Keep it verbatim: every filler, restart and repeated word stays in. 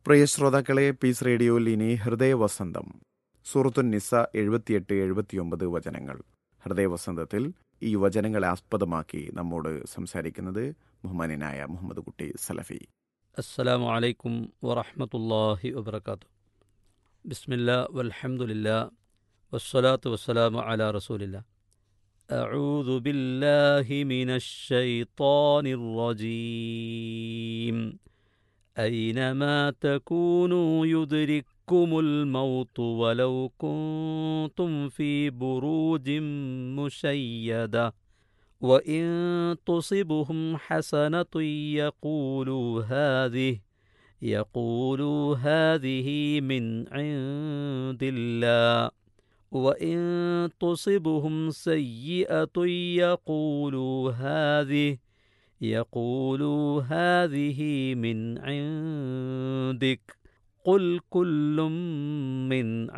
പ്രിയ ശ്രോതാക്കളെ, പീസ് റേഡിയോയിൽ ഇനി ഹൃദയവസന്തം. സൂറത്തുൻ നിസ എഴുപത്തിയെട്ട് എഴുപത്തിയൊമ്പത് വചനങ്ങൾ. ഹൃദയവസന്തത്തിൽ ഈ വചനങ്ങളെ ആസ്പദമാക്കി നമ്മോട് സംസാരിക്കുന്നത് ബഹുമാന്യനായ മുഹമ്മദ് കുട്ടി സലഫി. അസ്സലാമു അലൈക്കും വറഹ്മത്തുള്ളാഹി വബറകാതുഹു. ബിസ്മില്ലാ വൽഹംദുലില്ലാ വസ്സലാത്തു വസ്സലാമു അലാ റസൂലില്ലാ. അഊദു ബില്ലാഹി മിനശ് ശൈത്വാനിർ റജീം. أينما تكونوا يدرككم الموت ولو كنتم في بروج مشيدة وإن تصبهم حسنة يقولوا هذه يقولوا هذه من عند الله وإن تصبهم سيئة يقولوا هذه يقولوا هذه من عندك قل كل من